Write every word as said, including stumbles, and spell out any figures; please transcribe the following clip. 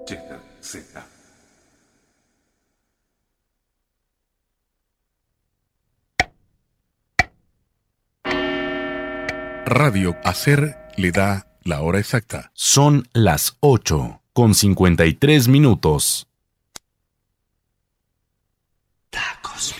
Chester Z. Radio Hacer le da la hora exacta. Son las ocho con cincuenta y tres minutos. Tacos.